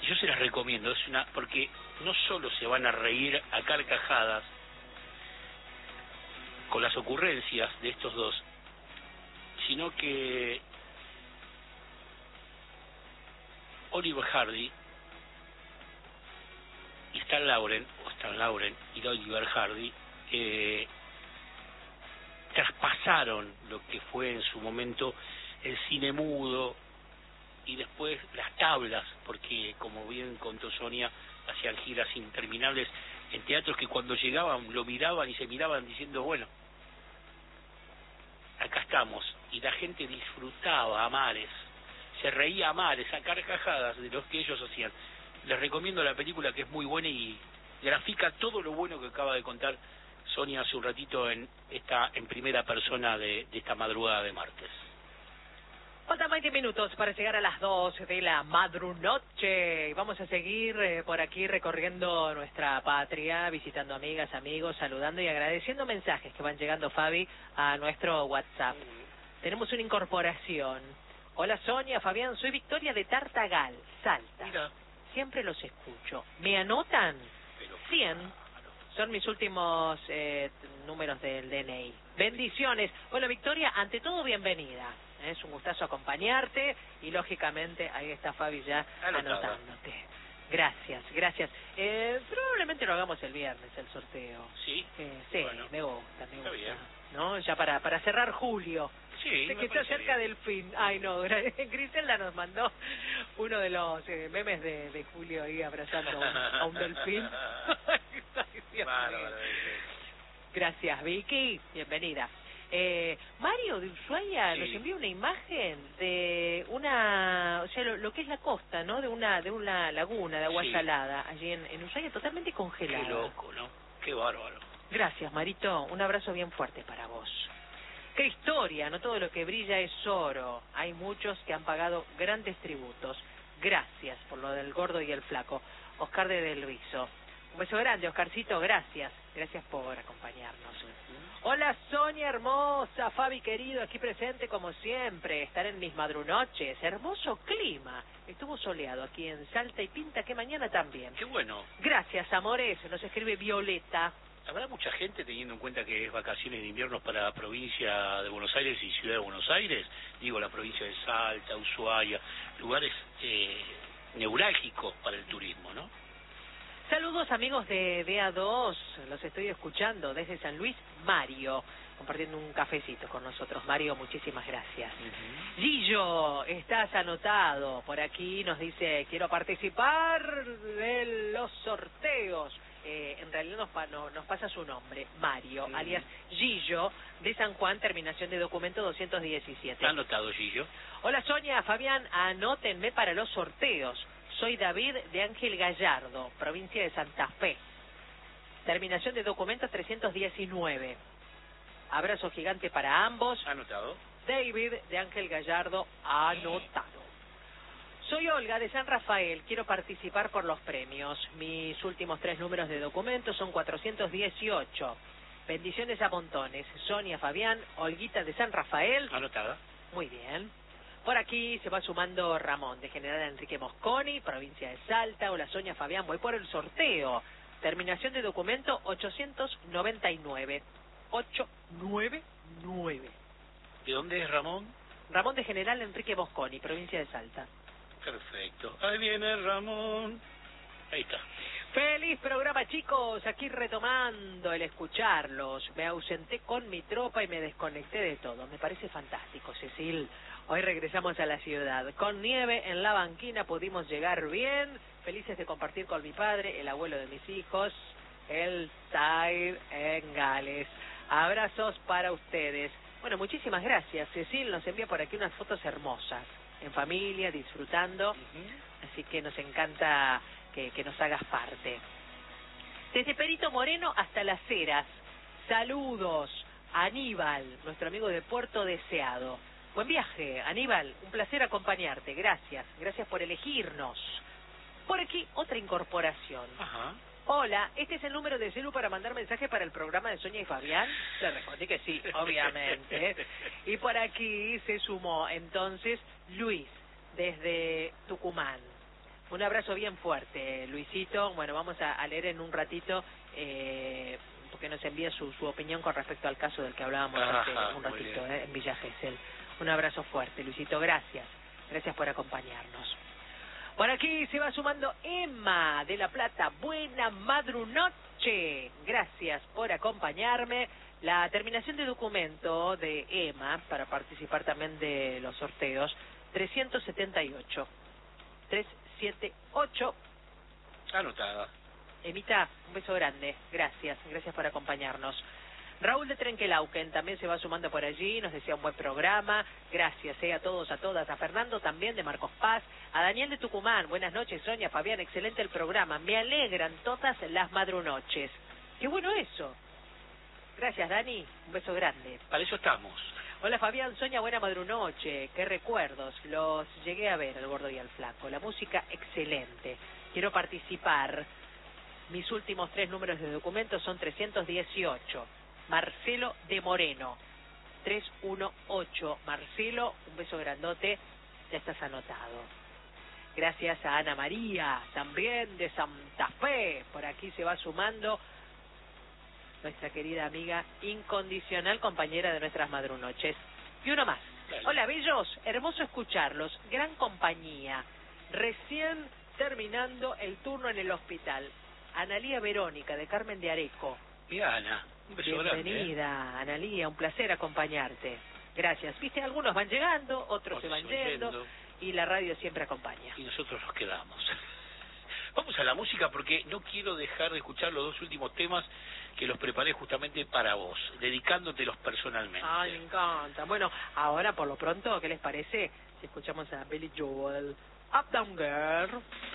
Yo se las recomiendo, porque no solo se van a reír a carcajadas con las ocurrencias de estos dos, sino que Oliver Hardy y Stan Laurel y Oliver Hardy traspasaron lo que fue en su momento el cine mudo y después las tablas, porque como bien contó Sonia, hacían giras interminables en teatros que cuando llegaban lo miraban y se miraban diciendo, bueno, acá estamos, y la gente disfrutaba a mares, se reía a mares, a carcajadas de los que ellos hacían. Les recomiendo la película, que es muy buena y grafica todo lo bueno que acaba de contar Sonia hace un ratito en primera persona de esta madrugada de martes. Faltan 20 minutos para llegar a las 2 de la madrunoche. Vamos a seguir por aquí recorriendo nuestra patria, visitando amigas, amigos, saludando y agradeciendo mensajes que van llegando, Fabi, a nuestro WhatsApp. Tenemos una incorporación. Hola Sonia, Fabián, soy Victoria de Tartagal, Salta. Mira. Siempre los escucho. ¿Me anotan? Pero 100. Son mis últimos números del DNI. Bendiciones. Hola Victoria, ante todo bienvenida. Es un gustazo acompañarte y lógicamente ahí está Fabi ya anotándote. Gracias, gracias. Probablemente lo hagamos el viernes, el sorteo. Sí. Sí, bueno, me gusta, me gusta. bien. ¿No? Ya para cerrar julio. Sí, sé que está cerca del fin. Ay, no, Griselda nos mandó uno de los memes de Julio ahí abrazando a un delfín. Ay, Dios mío. Gracias, Vicky. Bienvenida. Mario de Ushuaia nos envió una imagen de una, o sea, lo que es la costa, ¿no? De una laguna de agua salada allí en Ushuaia, totalmente congelada. Qué loco, ¿no? Qué bárbaro. Gracias, Marito. Un abrazo bien fuerte para vos. Qué historia, no todo lo que brilla es oro. Hay muchos que han pagado grandes tributos. Gracias por lo del gordo y el flaco. Oscar de Del Rizo. Un beso grande, Oscarcito, gracias. Gracias por acompañarnos. Hola, Sonia hermosa, Fabi querido, aquí presente como siempre. Estar en mis madrunoches. Hermoso clima. Estuvo soleado aquí en Salta y pinta que mañana también. Qué bueno. Gracias, amores. Nos escribe Violeta. ¿Habrá mucha gente teniendo en cuenta que es vacaciones de invierno para la provincia de Buenos Aires y Ciudad de Buenos Aires? Digo, la provincia de Salta, Ushuaia, lugares neurálgicos para el turismo, ¿no? Saludos amigos de DA2, los estoy escuchando desde San Luis, Mario, compartiendo un cafecito con nosotros. Mario, muchísimas gracias. Gillo, estás anotado, por aquí nos dice, quiero participar de los sorteos. En realidad nos pasa su nombre, Mario, alias Gillo, de San Juan, terminación de documento 217. Anotado, Gillo. Hola Sonia, Fabián, anótenme para los sorteos. Soy David de Ángel Gallardo, provincia de Santa Fe. Terminación de documento 319. Abrazo gigante para ambos. Anotado. David de Ángel Gallardo, anotado. Soy Olga de San Rafael, quiero participar por los premios. Mis últimos 3 números de documento son 418. Bendiciones a montones. Sonia, Fabián, Olguita de San Rafael. Anotada. Muy bien. Por aquí se va sumando Ramón, de General Enrique Mosconi, provincia de Salta. Hola Sonia, Fabián, voy por el sorteo. Terminación de documento 899. 899. ¿De dónde es Ramón? Ramón de General Enrique Mosconi, provincia de Salta. Perfecto. Ahí viene Ramón. Ahí está. Feliz programa, chicos. Aquí retomando el escucharlos. Me ausenté con mi tropa y me desconecté de todo. Me parece fantástico, Cecil. Hoy regresamos a la ciudad. Con nieve en la banquina pudimos llegar bien. Felices de compartir con mi padre, el abuelo de mis hijos, el Tide en Gales. Abrazos para ustedes. Bueno, muchísimas gracias. Cecil nos envía por aquí unas fotos hermosas. En familia, disfrutando. Así que nos encanta que nos hagas parte. Desde Perito Moreno hasta Las Heras. Saludos. Aníbal, nuestro amigo de Puerto Deseado. Buen viaje, Aníbal. Un placer acompañarte. Gracias. Gracias por elegirnos. Por aquí, otra incorporación. Ajá. Hola, ¿este es el número de celu para mandar mensaje para el programa de Sonia y Fabián? Le respondí que sí, obviamente. Y por aquí se sumó entonces Luis, desde Tucumán. Un abrazo bien fuerte, Luisito. Bueno, vamos a leer en un ratito, porque nos envía su opinión con respecto al caso del que hablábamos hace un ratito, en Villa Gesell. Un abrazo fuerte, Luisito. Gracias. Gracias por acompañarnos. Por aquí se va sumando Emma de La Plata. Buena madrunoche. Gracias por acompañarme. La terminación de documento de Emma para participar también de los sorteos, 378. 378. Anotada. Emita, un beso grande. Gracias por acompañarnos. Raúl de Trenquelauquen también se va sumando por allí, nos decía un buen programa. Gracias a todos, a todas. A Fernando también de Marcos Paz. A Daniel de Tucumán, buenas noches, Sonia, Fabián, excelente el programa. Me alegran todas las madrunoches. Qué bueno eso. Gracias, Dani, un beso grande. Para eso estamos. Hola Fabián, Sonia, buena madrunoche. Qué recuerdos, los llegué a ver, al Gordo y al Flaco. La música excelente. Quiero participar. Mis últimos 3 números de documento son 318. Marcelo de Moreno, 318. Marcelo, un beso grandote, ya estás anotado. Gracias a Ana María, también de Santa Fe. Por aquí se va sumando nuestra querida amiga incondicional, compañera de nuestras madrunoches. Y uno más. Dale. Hola, bellos, hermoso escucharlos. Gran compañía. Recién terminando el turno en el hospital. Analía Verónica, de Carmen de Areco. Mira, Ana, un beso grande. Bienvenida, Analía, un placer acompañarte. Gracias. Viste, algunos van llegando, otros se van yendo, y la radio siempre acompaña. Y nosotros nos quedamos. Vamos a la música porque no quiero dejar de escuchar los 2 últimos temas que los preparé justamente para vos, dedicándotelos personalmente. Ay, me encanta. Bueno, ahora por lo pronto, ¿qué les parece si escuchamos a Billy Joel, Up Down Girl?